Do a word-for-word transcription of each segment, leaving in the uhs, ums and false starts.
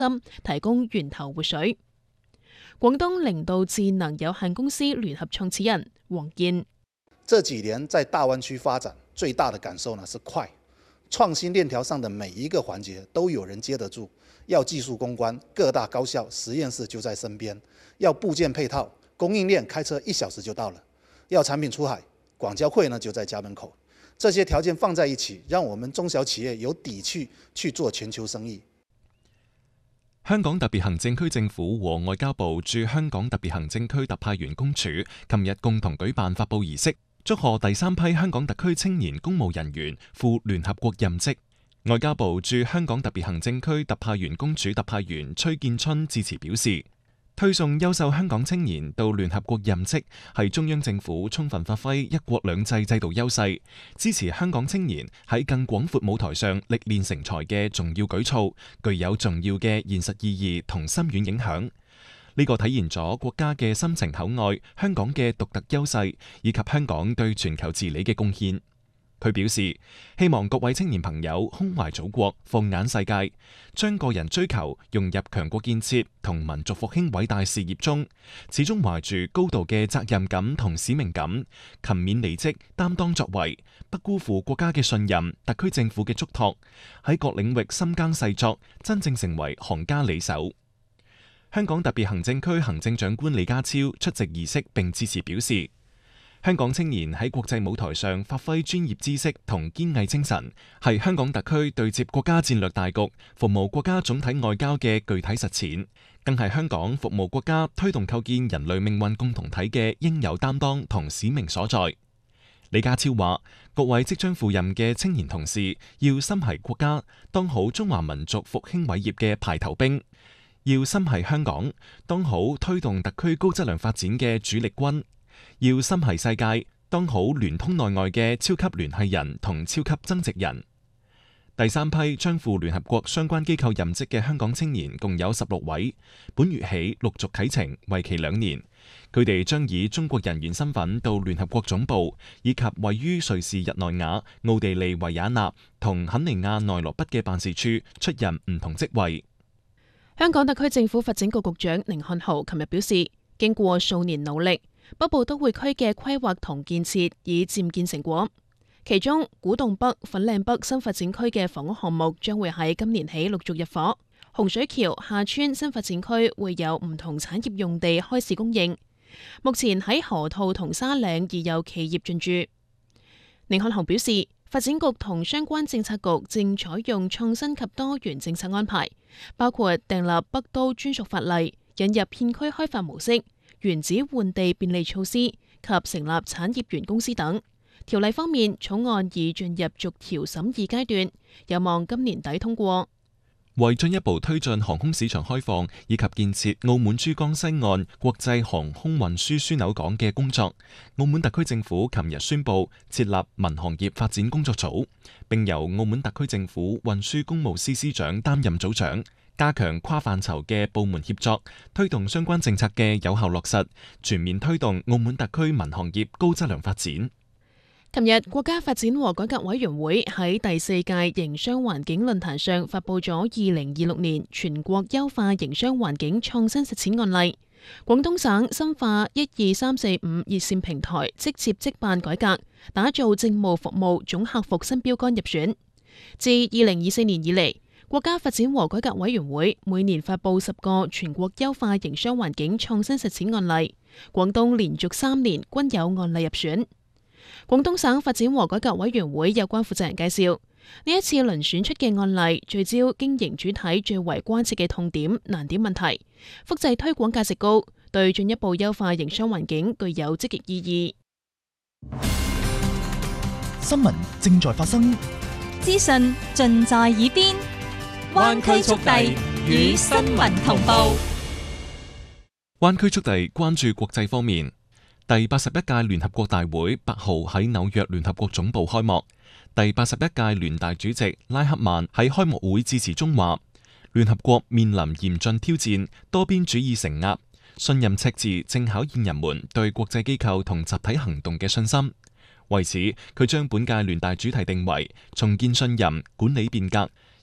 心提供源頭活水。廣東零度智能有限公司聯合創始人黃燕： 這幾年在大灣區發展，最大的感受呢是快，創新鏈條上的每一個環節都有人接得住。要技術攻關，各大高校實驗室就在身邊；要部件配套，供應鏈開車一小時就到了；要產品出海，廣交會呢就在家門口。這些條件放在一起，讓我們中小企業有底氣去做全球生意。 香港特別行政區政府和外交部駐香港特別行政區特派員公署琴日共同舉辦發布儀式，祝賀第三批香港特區青年公務人員赴聯合國任職。外交部駐香港特別行政區特派員公署特派員崔建春致辭表示，推送優秀香港青年到聯合國任職係中央政府充分發揮一國兩制制度優勢，支持香港青年喺更廣闊舞台上歷練成才嘅重要舉措，具有重要嘅現實意義同深遠影響。呢個體現咗國家嘅深情厚愛，香港嘅獨特優勢，以及香港對全球治理嘅貢獻。佢表示，希望各位青年朋友胸懷祖國，放眼世界，將個人追求融入強國建設同民族復興偉大事業中，始終懷住高度嘅責任感同使命感，勤勉離職，擔當作為，不辜負國家嘅信任、特區政府嘅囑託，喺各領域深耕細作，真正成為行家里手。香港特別行政區行政長官李家超出席儀式並致辭表示，香港青年喺國際舞台上發揮專業知識同堅毅精神，係香港特區對接國家戰略大局、服務國家總體外交嘅具體實踐，更係香港服務國家、推動構建人類命運共同體嘅應有擔當同使命所在。李家超話：各位即將赴任嘅青年同事，要心繫國家，當好中華民族復興偉業嘅排頭兵；要心繫香港，當好推動特區高質量發展嘅主力軍。要心繫世界，當好聯通內外嘅超級聯繫人同超級增值人。第三批將赴聯合國相關機構任職嘅香港青年共有十六位，本月起陸續啟程，為期兩年。佢哋將以中國人員身份到聯合國總部，以及位於瑞士日內瓦、奧地利維也納同肯尼亞內羅畢嘅辦事處出任唔同職位。 香港特區政府發展局局長寧漢豪琴日表示，經過數年努力，北部都會區嘅規劃同建設已漸見成果，其中古洞北、粉嶺北新發展區嘅房屋項目將會喺今年起陸續入伙，洪水橋、廈村新發展區會有唔同產業用地開始供應。目前喺河套同沙嶺已有企業進駐。寧漢豪表示，發展局同相關政策局正採用創新及多元政策安排，包括訂立北都專屬法例、引入片區開發模式、原址換地便利措施及成立產業園公司等。條例方面，草案已進入逐條審議階段，有望今年底通過。 為進一步推進航空市場開放以及建設澳門珠江西岸國際航空運輸樞紐港嘅工作，澳門特區政府琴日宣布設立民航業發展工作組，並由澳門特區政府運輸工務司司長擔任組長，加強跨範疇嘅部門協作，推動相關政策嘅有效落實，全面推動澳門特區民航業高質量發展。 琴日，國家發展和改革委員會喺第四屆營商環境論壇上發布咗二零二六年全國優化營商環境創新實踐案例。廣東省深化一二三四五熱線平台即接即辦改革，打造政務服務總客服新標杆入選。自二零二四年以嚟，國家發展和改革委員會每年發布十個全國優化營商環境創新實踐案例，廣東連續三年均有案例入選。廣東省發展和改革委員會有關負責人介紹，呢一次遴選出嘅案例聚焦經營主體最為關切嘅痛點、難點問題，複製推廣價值高，對進一步優化營商環境具有積極意義。 新聞正在發生， 資訊盡在耳邊，灣區速遞與新聞同步。 灣區速遞關注國際方面。第八十一屆聯合國大會八號喺紐約聯合國總部開幕。第八十一屆聯大主席拉克曼喺開幕會致辭中話：聯合國面臨嚴峻挑戰，多邊主義承壓，信任赤字正考驗人們對國際機構同集體行動嘅信心。為此，佢將本屆聯大主題定為重建信任、管理變革，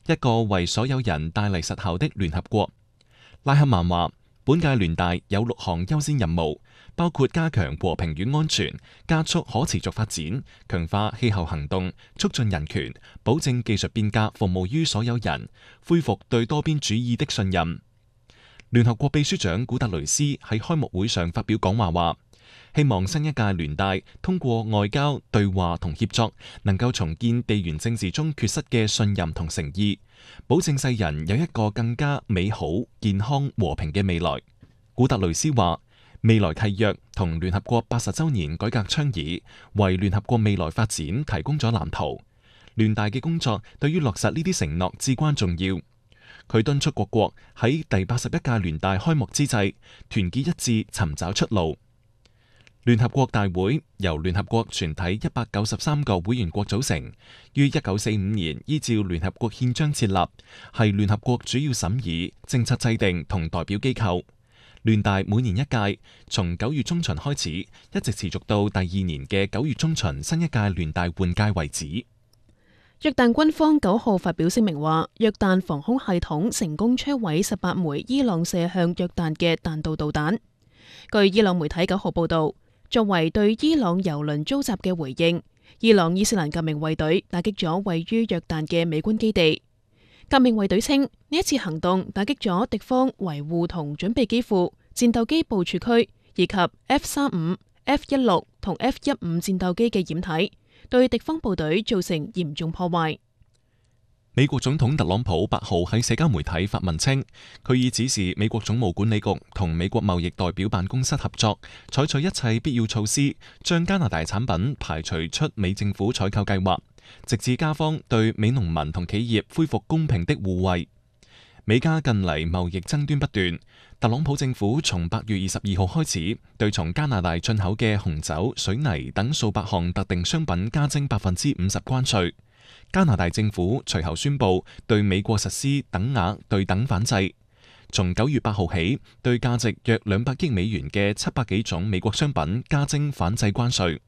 一個為所有人帶嚟實效的聯合國。拉克曼話，本屆聯大有六項優先任務，包括加強和平與安全、加速可持續發展、強化氣候行動、促進人權、保證技術變革服務於所有人、恢復對多邊主義的信任。聯合國秘書長古特雷斯喺開幕會上發表講話話，希望新一屆聯大通過外交對話同協作，能夠重建地緣政治中缺失嘅信任同誠意，保證世人有一個更加美好、健康、和平嘅未來。古特雷斯話，未來契約同聯合國八十週年改革倡議為聯合國未來發展提供咗藍圖。聯大嘅工作對於落實呢啲承諾至關重要。佢敦促各國喺第八十一屆聯大開幕之際，團結一致尋找出路。聯合國大會由聯合國全體一百九十三個會員國組成，於一九四五年依照聯合國憲章設立，係聯合國主要審議、政策制定同代表機構。聯大每年一屆，從九月中旬開始，一直持續到第二年嘅九月中旬新一屆聯大換屆為止。 約旦軍方九號發表聲明話，約旦防空系統成功摧毀十八枚伊朗射向約旦嘅彈道導彈。據伊朗媒體九號報道，作為對伊朗油輪遭襲嘅回應，伊朗伊斯蘭革命衛隊打擊咗位於約旦嘅美軍基地。革命衛隊稱，呢一次行動打擊咗敵方維護同準備機庫、戰鬥機部署區以及 F 三五、F 一六同 F 一五戰鬥機嘅掩體，對敵方部隊造成嚴重破壞。 美國總統特朗普八號喺社交媒體發文稱，佢已指示美國總務管理局同美國貿易代表辦公室合作，採取一切必要措施，將加拿大產品排除出美政府採購計劃，直至加方對美農民同企業恢復公平的互惠。美加近嚟貿易爭端不斷，特朗普政府從八月二十二號開始，對從加拿大進口嘅紅酒、水泥等數百項特定商品加徵百分之五十關稅。加拿大政府隨後宣布對美國實施等額對等反制，從九月八號起，對價值約兩百億美元嘅七百幾種美國商品加徵反制關稅。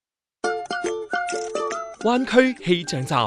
灣區氣象站。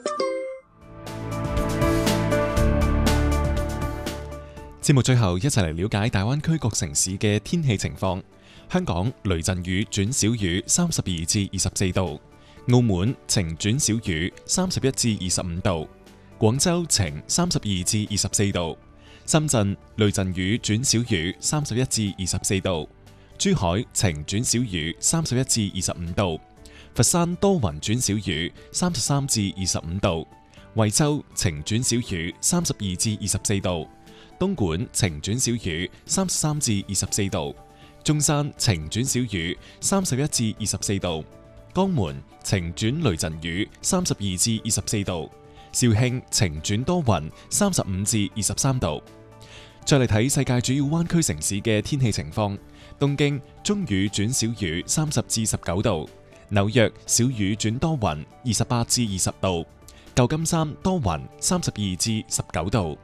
節目最後一齊嚟了解大灣區各城市嘅天氣情況。香港雷陣雨轉小雨，三十二至二十四度；澳門晴轉小雨，三十一至二十五度；廣州晴，三十二至二十四度；深圳雷陣雨轉小雨，三十一至二十四度；珠海晴轉小雨，三十一至二十五度；佛山多雲轉小雨，三十三至二十五度；惠州晴轉小雨，三十二至二十四度；東莞晴轉小雨，三十三至二十四度；中山晴轉小雨，三十一至二十四度；江門晴轉雷陣雨，三十二至二十四度；肇慶晴轉多雲，三十五至二十三度。再嚟睇世界主要灣區城市嘅天氣情況：東京中雨轉小雨，三十至十九度；紐約小雨轉多雲，二十八至二十度；舊金山多雲，三十二至十九度。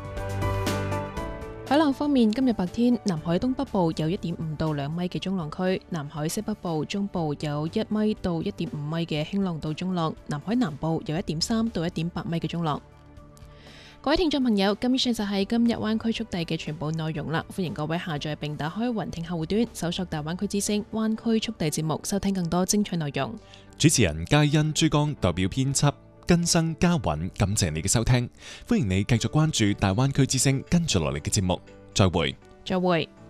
海浪方面，今日白天南海東北部有一點五到兩米嘅中浪區，南海西北部、中部有一米到一點五米嘅輕浪到中浪，南海南部有一點三到一點八米嘅中浪。各位聽眾朋友，咁以上就係今日灣區速遞嘅全部內容啦，歡迎各位下載並打開雲聽客戶端，搜索大灣區之聲灣區速遞節目，收聽更多精彩內容。 主持人佳欣、珠江代表編輯根生嘉韻，感謝你嘅收聽，歡迎你繼續關注大灣區之聲跟住落嚟嘅節目，再會， 再會。